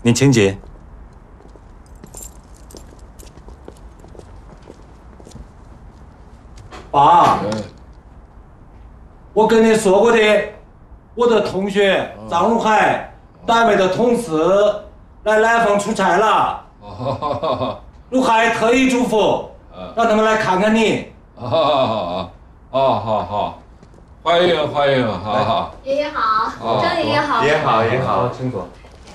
你请进。 爸，我跟你说过的，我的同学张如海，单位的同事来南方出差了。如海特意嘱咐，让他们来看看你。 好，欢迎，好。 爷爷好，张爷爷好。 爷好，请坐。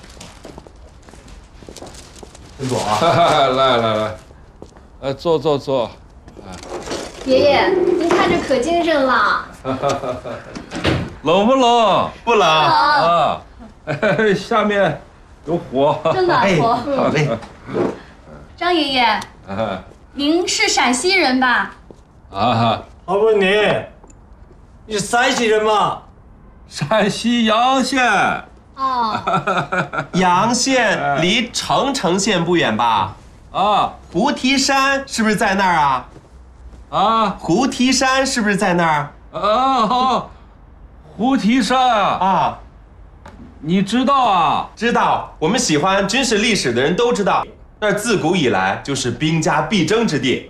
请坐啊！ 来，坐。 爷爷，您看着可精神了。 冷不冷？ 不冷啊。下面有火。 真暖和。 好嘞。 张爷爷，您是陕西人吧？ 我问你是陕西人吗？ 陕西洋县。 哦， 洋县离澄城县不远吧？胡提山是不是在那儿啊？胡提山是不是在那儿？ 胡提山啊， 你知道啊？ 知道，我们喜欢军事历史的人都知道，那儿自古以来就是兵家必争之地。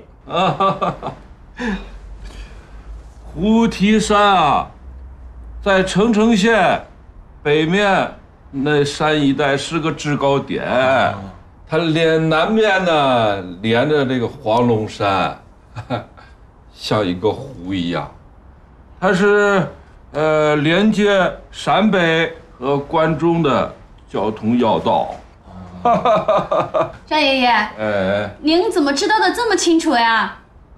胡提山啊，在澄城县北面那山一带是个制高点，它南面呢连着这个黄龙山，像一个湖一样，它是连接陕北和关中的交通要道。 张爷爷，您怎么知道的这么清楚呀？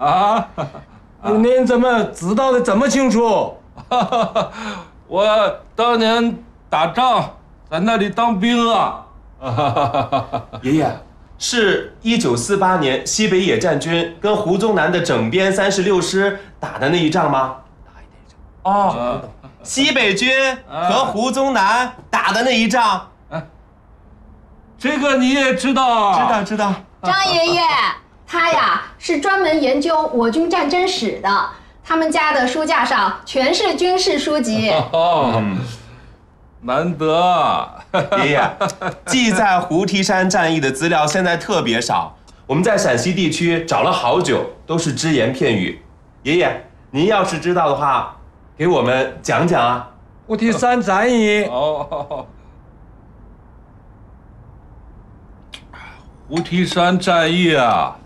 您怎么知道的这么清楚？ 我当年打仗在那里当兵啊。 爷爷，是1948年西北野战军跟胡宗南的整编36师打的那一仗吗？西北军和胡宗南打的那一仗。 这个你也知道啊？ 知道。 张爷爷，他呀是专门研究我军战争史的，他们家的书架上全是军事书籍。 难得。 爷爷，记载胡提山战役的资料现在特别少，我们在陕西地区找了好久，都是只言片语。爷爷，您要是知道的话，给我们讲讲啊。 胡提山战役。 胡提山战役啊，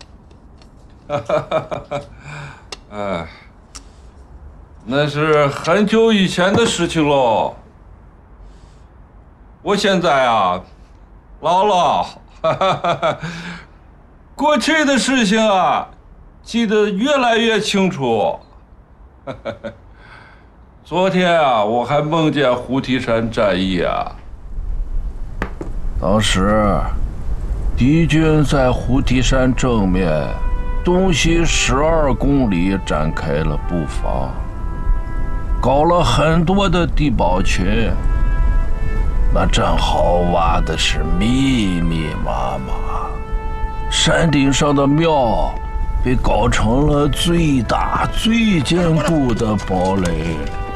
那是很久以前的事情喽。我现在啊，老了，过去的事情啊，记得越来越清楚。昨天啊，我还梦见胡提山战役啊，当时敌军在胡提山正面东西12公里展开了布防，搞了很多的地堡群，那战壕挖的是密密麻麻，山顶上的庙被搞成了最大最坚固的堡垒。